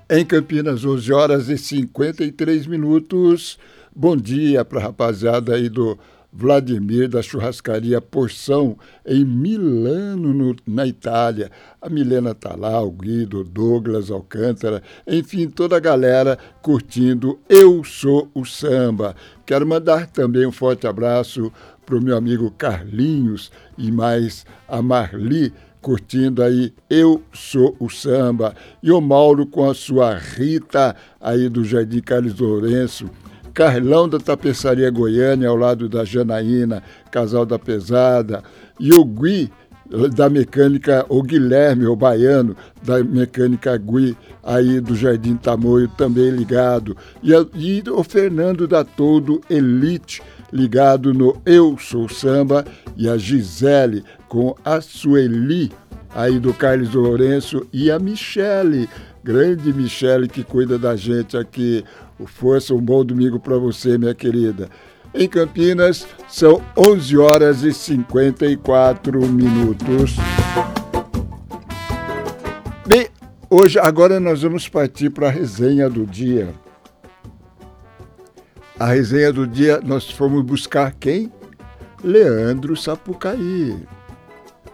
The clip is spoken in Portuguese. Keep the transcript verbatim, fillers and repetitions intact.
Em Campinas, onze horas e cinquenta e três minutos. Bom dia para a rapaziada aí do Vladimir, da churrascaria Porção, em Milano, no, na Itália. A Milena está lá, o Guido, o Douglas Alcântara, enfim, toda a galera curtindo Eu Sou o Samba. Quero mandar também um forte abraço para o meu amigo Carlinhos e mais a Marli, curtindo aí Eu Sou o Samba. E o Mauro com a sua Rita aí do Jardim Carlos Lourenço. Carlão da Tapeçaria Goiânia, ao lado da Janaína, Casal da Pesada. E o Gui, da mecânica, o Guilherme, o baiano, da mecânica Gui, aí do Jardim Tamoio, também ligado. E, e o Fernando da Todo Elite, ligado no Eu Sou Samba. E a Gisele com a Sueli, aí do Carlos Lourenço. E a Michele, grande Michele, que cuida da gente aqui. Força, um bom domingo para você, minha querida. Em Campinas, são onze horas e cinquenta e quatro minutos. Bem, hoje, agora nós vamos partir para a resenha do dia. A resenha do dia, nós fomos buscar quem? Leandro Sapucaí.